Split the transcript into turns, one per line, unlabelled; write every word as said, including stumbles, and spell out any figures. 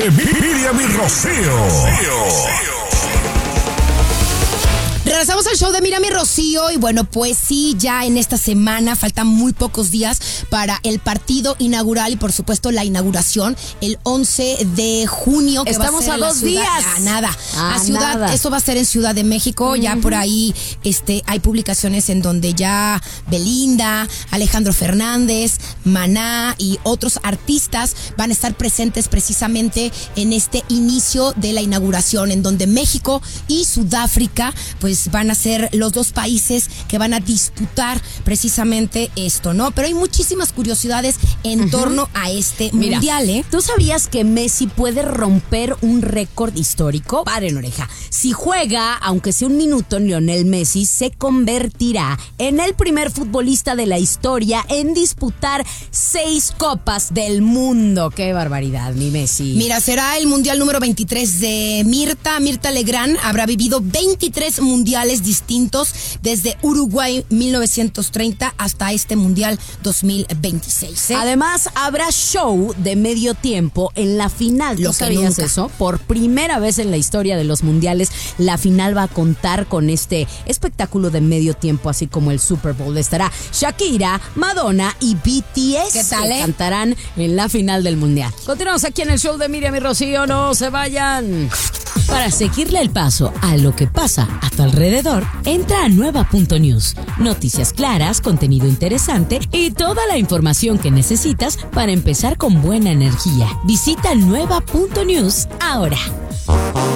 de Miriam y Rocío.
Regresamos al show de Miriam y Rocío y bueno, pues sí, ya en esta semana faltan muy pocos días para el partido inaugural y por supuesto la inauguración el once de junio. Que
Estamos
va a, ser
a dos
ciudad,
días.
A nada.
Ah,
a ciudad,
nada.
Eso va a ser en Ciudad de México. Uh-huh. Ya por ahí este, hay publicaciones en donde ya Belinda, Alejandro Fernández, Maná y otros artistas van a estar presentes precisamente en este inicio de la inauguración, en donde México y Sudáfrica pues van a ser los dos países que van a disputar precisamente esto, ¿no? Pero hay muchísimas curiosidades en uh-huh. torno a este
Mira,
mundial, ¿eh?
¿Tú sabías que Messi puede romper un récord histórico? Paren oreja. Si juega, aunque sea un minuto, Lionel Messi se convertirá en el primer futbolista de la historia en disputar seis copas del mundo. ¡Qué barbaridad, mi Messi!
Mira, será el mundial número veintitrés de Mirta. Mirta Legrand habrá vivido veintitrés mundiales distintos desde Uruguay mil novecientos treinta hasta este mundial dos mil veintiséis. ¿eh?
Además, habrá show de medio tiempo en la final. ¿Tú
Lo que
sabías
nunca.
eso? Por primera vez en la historia de los mundiales, la final va a contar con este espectáculo de medio tiempo, así como el Super Bowl. Estará Shakira, Madonna y B T S.
¿Qué tal, eh?
Cantarán en la final del mundial. Continuamos aquí en el show de Miriam y Rocío. No se vayan. Para seguirle el paso a lo que pasa a tu alrededor, entra a nueva punto news. Noticias claras, contenido interesante y toda la información que necesitas para empezar con buena energía. Visita nueva punto news ahora.